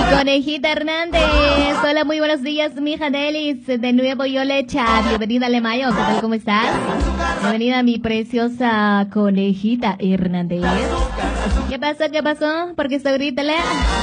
Conejita Hernández, hola, muy buenos días, mi hija Delis, de Nuevo Yolecha, bienvenida a Lemayo, ¿qué tal, cómo estás? Bienvenida mi preciosa Conejita Hernández. ¿Qué pasó? ¿Por qué está grítale?